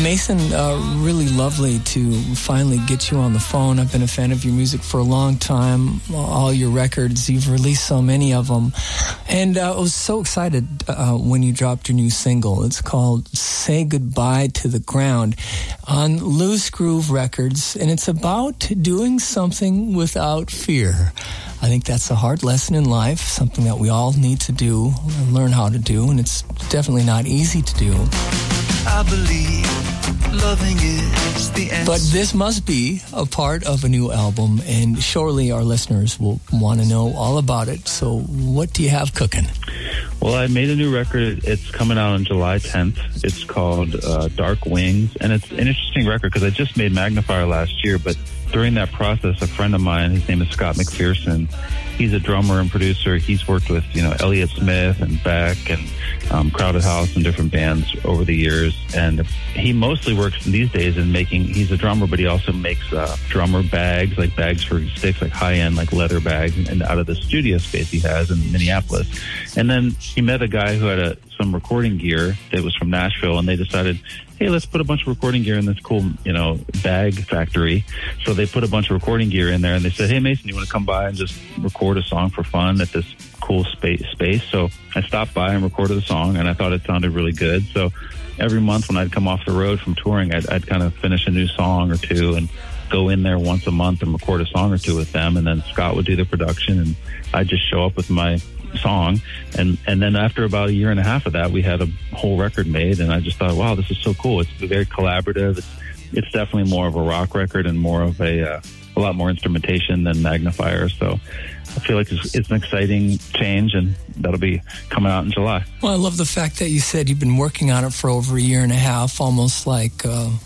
Mason, really lovely to finally get you on the phone. I've been a fan of your music for a long time. All your records, you've released so many of them. And I was so excited when you dropped your new single. It's called Say Goodbye to the Ground on Loose Groove Records. And it's about doing something without fear. I think that's a hard lesson in life, something that we all need to do and learn how to do. And it's definitely not easy to do. I believe loving is the answer. But this must be a part of a new album, and surely our listeners will want to know all about it. So what do you have cooking? Well, I made a new record. It's coming out on July 10th. It's called Dark Wings, and it's an interesting record because I just made Magnifier last year, but during that process, a friend of mine, his name is Scott McPherson, he's a drummer and producer. He's worked with, Elliott Smith and Beck and Crowded House and different bands over the years. And he mostly works these days in he's a drummer, but he also makes drummer bags, like bags for sticks, like high-end, like leather bags, and out of the studio space he has in Minneapolis. And then he met a guy who had some recording gear that was from Nashville, and they decided, hey, let's put a bunch of recording gear in this cool, bag factory. So they put a bunch of recording gear in there, and they said, hey, Mason, you want to come by and just record a song for fun at this cool space? So I stopped by and recorded the song, and I thought it sounded really good. So every month when I'd come off the road from touring, I'd kind of finish a new song or two and go in there once a month and record a song or two with them. And then Scott would do the production, and I'd just show up with my song, and then after about a year and a half of that, we had a whole record made, and I just thought, wow, this is so cool. It's very collaborative. It's definitely more of a rock record and more of a lot more instrumentation than Magnifier. So I feel like it's an exciting change, and that'll be coming out in July. Well, I love the fact that you said you've been working on it for over a year and a half, almost like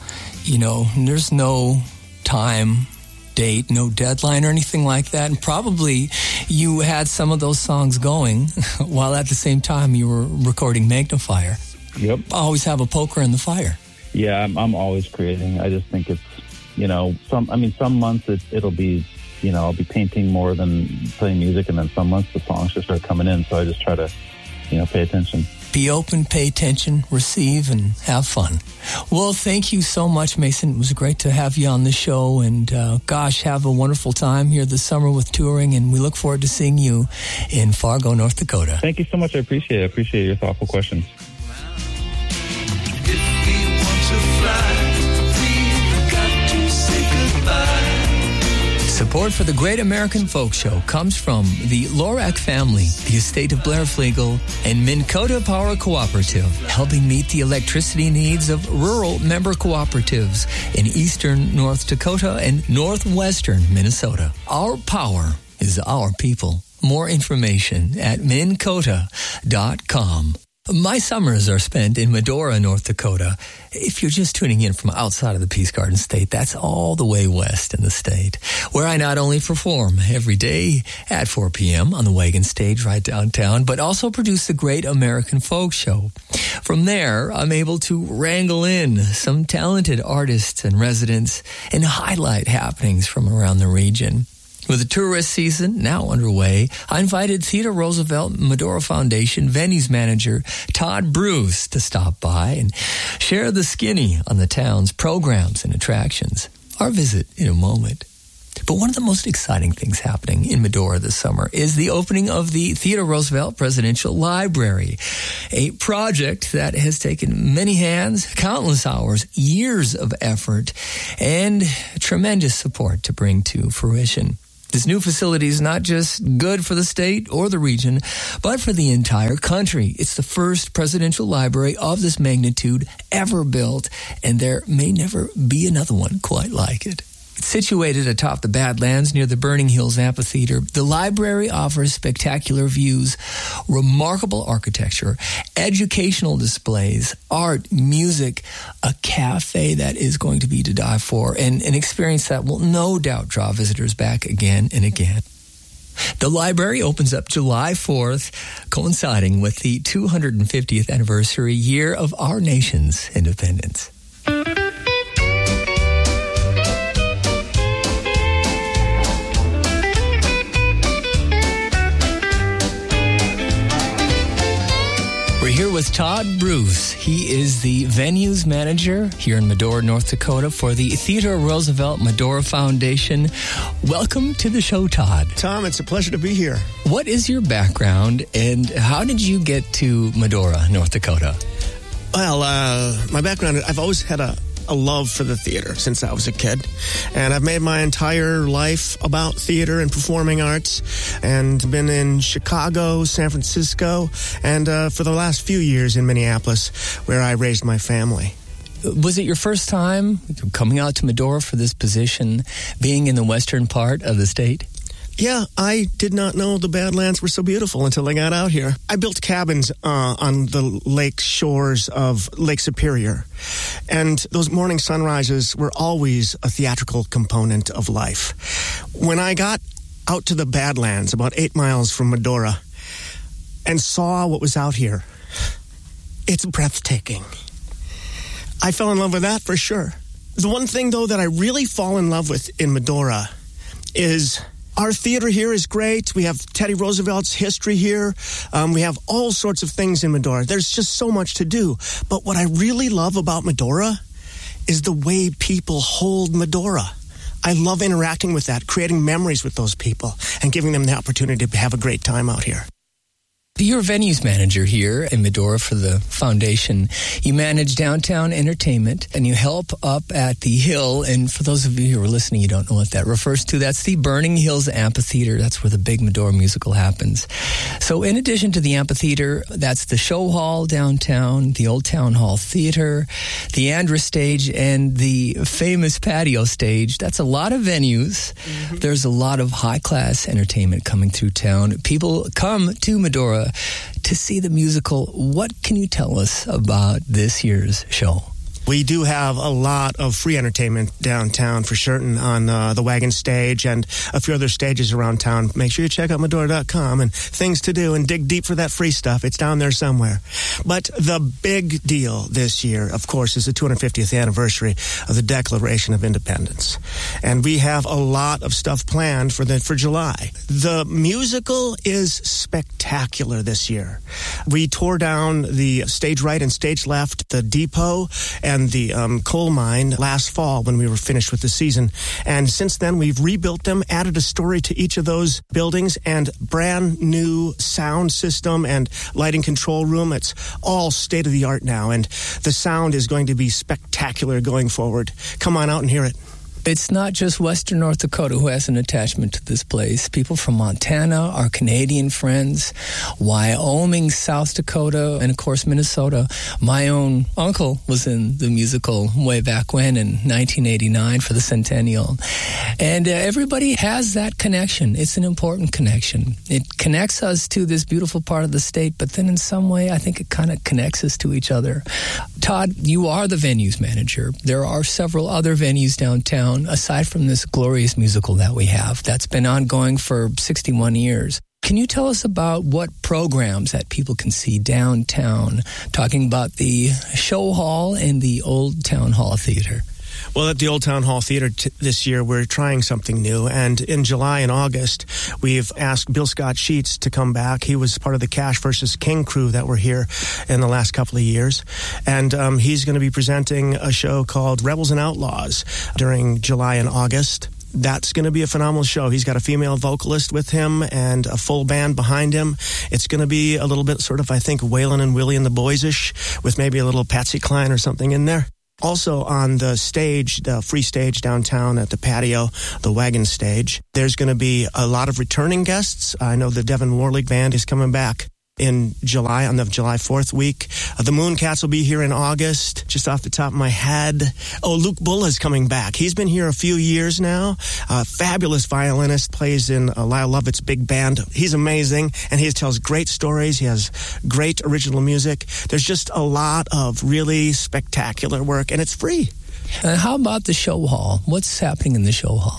there's no time date, no deadline or anything like that. And probably you had some of those songs going while at the same time you were recording Magnifier. Yep. Always have a poker in the fire. Yeah, I'm always creating. I just think it's, some months it'll be, I'll be painting more than playing music, and then some months the songs just start coming in. So I just try to, pay attention. Be open, pay attention, receive, and have fun. Well, thank you so much, Mason. It was great to have you on the show, and have a wonderful time here this summer with touring, and we look forward to seeing you in Fargo, North Dakota. Thank you so much. I appreciate it. I appreciate your thoughtful questions. If we want to fly, we've got to say goodbye. Support for the Great American Folk Show comes from the Lorac family, the estate of Blair Flegel, and Minn Kota Power Cooperative, helping meet the electricity needs of rural member cooperatives in eastern North Dakota and northwestern Minnesota. Our power is our people. More information at minnkota.com. My summers are spent in Medora, North Dakota. If you're just tuning in from outside of the Peace Garden State, that's all the way west in the state, where I not only perform every day at 4 p.m. on the Wagon Stage right downtown, but also produce the Great American Folk Show. From there, I'm able to wrangle in some talented artists and residents and highlight happenings from around the region. With the tourist season now underway, I invited Theodore Roosevelt Medora Foundation venues manager Todd Bruce to stop by and share the skinny on the town's programs and attractions. Our visit in a moment. But one of the most exciting things happening in Medora this summer is the opening of the Theodore Roosevelt Presidential Library, a project that has taken many hands, countless hours, years of effort, and tremendous support to bring to fruition. This new facility is not just good for the state or the region, but for the entire country. It's the first presidential library of this magnitude ever built, and there may never be another one quite like it. It's situated atop the Badlands near the Burning Hills Amphitheater. The library offers spectacular views, remarkable architecture, educational displays, art, music, a cafe that is going to be to die for, and an experience that will no doubt draw visitors back again and again. The library opens up July 4th, coinciding with the 250th anniversary year of our nation's independence. We're here with with Todd Bruce. He is the venues manager here in Medora, North Dakota for the Theodore Roosevelt Medora Foundation. Welcome to the show, Todd. Tom, it's a pleasure to be here. What is your background and how did you get to Medora, North Dakota? Well, my background, I've always had a love for the theater since I was a kid. And I've made my entire life about theater and performing arts and been in Chicago, San Francisco, and for the last few years in Minneapolis, where I raised my family. Was it your first time coming out to Medora for this position, being in the western part of the state? Yeah, I did not know the Badlands were so beautiful until I got out here. I built cabins on the lake shores of Lake Superior, and those morning sunrises were always a theatrical component of life. When I got out to the Badlands, about 8 miles from Medora, and saw what was out here, it's breathtaking. I fell in love with that for sure. The one thing, though, that I really fall in love with in Medora is our theater here is great. We have Teddy Roosevelt's history here. We have all sorts of things in Medora. There's just so much to do. But what I really love about Medora is the way people hold Medora. I love interacting with that, creating memories with those people, and giving them the opportunity to have a great time out here. You're venues manager here in Medora for the foundation. You manage downtown entertainment and you help up at the Hill. And for those of you who are listening, you don't know what that refers to. That's the Burning Hills Amphitheater. That's where the big Medora musical happens. So in addition to the amphitheater, that's the show hall downtown, the Old Town Hall Theater, the Andrus Stage, and the famous patio stage. That's a lot of venues. Mm-hmm. There's a lot of high-class entertainment coming through town. People come to Medora to see the musical. What can you tell us about this year's show? We do have a lot of free entertainment downtown for certain on the Wagon Stage and a few other stages around town. Make sure you check out Medora.com and things to do and dig deep for that free stuff. It's down there somewhere. But the big deal this year, of course, is the 250th anniversary of the Declaration of Independence. And we have a lot of stuff planned for July. The musical is spectacular this year. We tore down the stage right and stage left, the depot, and the coal mine last fall when we were finished with the season. And since then, we've rebuilt them, added a story to each of those buildings, and brand new sound system and lighting control room. It's all state-of-the-art now, and the sound is going to be spectacular going forward. Come on out and hear it. It's not just Western North Dakota who has an attachment to this place. People from Montana, our Canadian friends, Wyoming, South Dakota, and of course Minnesota. My own uncle was in the musical way back when in 1989 for the centennial. And everybody has that connection. It's an important connection. It connects us to this beautiful part of the state, but then in some way I think it kind of connects us to each other. Todd, you are the venues manager. There are several other venues downtown aside from this glorious musical that we have that's been ongoing for 61 years. Can you tell us about what programs that people can see downtown, talking about the show hall and the Old Town Hall Theater? Well, at the Old Town Hall Theater this year, we're trying something new. And in July and August, we've asked Bill Scott Sheets to come back. He was part of the Cash vs. King crew that were here in the last couple of years. And he's going to be presenting a show called Rebels and Outlaws during July and August. That's going to be a phenomenal show. He's got a female vocalist with him and a full band behind him. It's going to be a little bit sort of, I think, Waylon and Willie and the Boys-ish, with maybe a little Patsy Cline or something in there. Also on the stage, the free stage downtown at the patio, the Wagon Stage, there's going to be a lot of returning guests. I know the Devin Warlick Band is coming back in July, on the July 4th week. The Mooncats will be here in August, just off the top of my head. Oh, Luke Bulla is coming back. He's been here a few years now. Fabulous violinist, plays in Lyle Lovett's big band. He's amazing, and he tells great stories. He has great original music. There's just a lot of really spectacular work, and it's free. How about the show hall? What's happening in the show hall?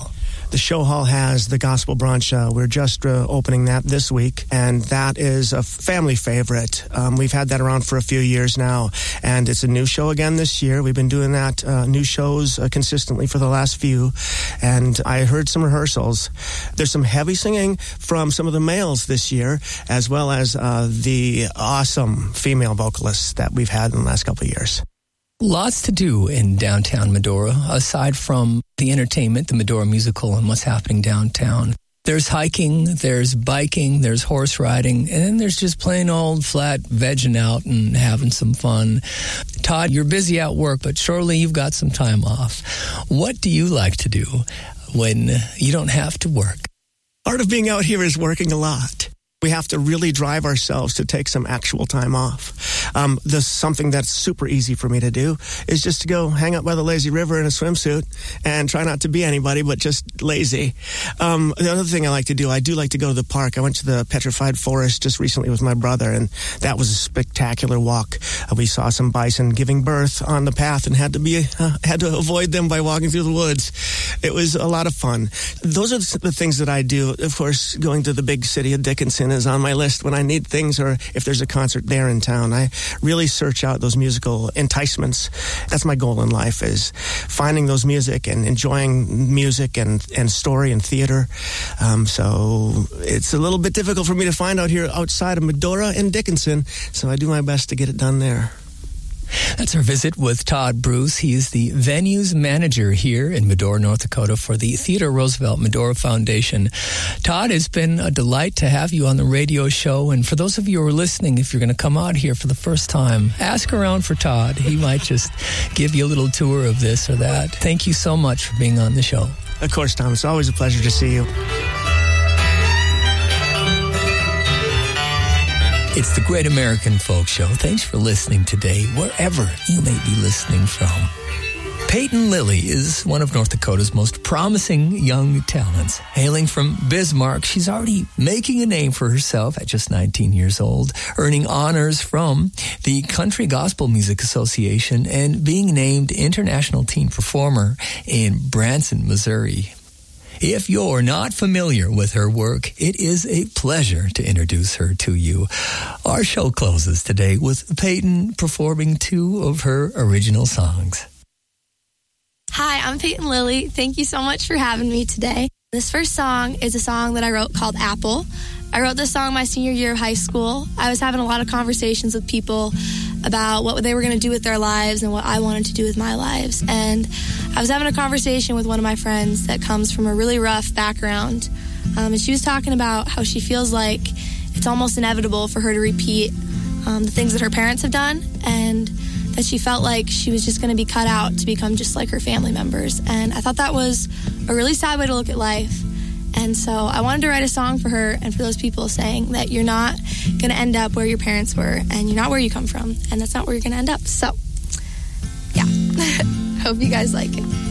the show hall has the Gospel Brunch. We're just opening that this week, and that is a family favorite. We've had that around for a few years now, and it's a new show again this year. We've been doing that new shows consistently for the last few, and I heard some rehearsals. There's some heavy singing from some of the males this year, as well as the awesome female vocalists that we've had in the last couple of years. Lots to do in downtown Medora, aside from the entertainment, the Medora musical, and what's happening downtown. There's hiking, there's biking, there's horse riding, and then there's just plain old flat vegging out and having some fun. Todd, you're busy at work, but surely you've got some time off. What do you like to do when you don't have to work? Part of being out here is working a lot. We have to really drive ourselves to take some actual time off. Something that's super easy for me to do is just to go hang out by the lazy river in a swimsuit and try not to be anybody, but just lazy. The other thing I like to do, I do like to go to the park. I went to the Petrified Forest just recently with my brother, and that was a spectacular walk. We saw some bison giving birth on the path and had to avoid them by walking through the woods. It was a lot of fun. Those are the things that I do. Of course, going to the big city of Dickinson is on my list when I need things, or if there's a concert there in town. I really search out those musical enticements. That's my goal in life, is finding those music and enjoying music and story and theater. So it's a little bit difficult for me to find out here outside of Medora and Dickinson, so I do my best to get it done there. That's our visit with Todd Bruce. He is the venues manager here in Medora, North Dakota for the Theodore Roosevelt Medora Foundation. Todd, it's been a delight to have you on the radio show. And for those of you who are listening, if you're going to come out here for the first time, ask around for Todd. He might just give you a little tour of this or that. Thank you so much for being on the show. Of course, Tom. It's always a pleasure to see you. It's the Great American Folk Show. Thanks for listening today, wherever you may be listening from. Peyton Lilly is one of North Dakota's most promising young talents. Hailing from Bismarck, she's already making a name for herself at just 19 years old, earning honors from the Country Gospel Music Association and being named International Teen Performer in Branson, Missouri. If you're not familiar with her work, it is a pleasure to introduce her to you. Our show closes today with Peyton performing two of her original songs. Hi, I'm Peyton Lilly. Thank you so much for having me today. This first song is a song that I wrote called Apple. I wrote this song my senior year of high school. I was having a lot of conversations with people about what they were going to do with their lives and what I wanted to do with my lives. And I was having a conversation with one of my friends that comes from a really rough background. And she was talking about how she feels like it's almost inevitable for her to repeat the things that her parents have done, and that she felt like she was just going to be cut out to become just like her family members. And I thought that was a really sad way to look at life. And so I wanted to write a song for her and for those people, saying that you're not going to end up where your parents were, and you're not where you come from, and that's not where you're going to end up. So, yeah. Hope you guys like it.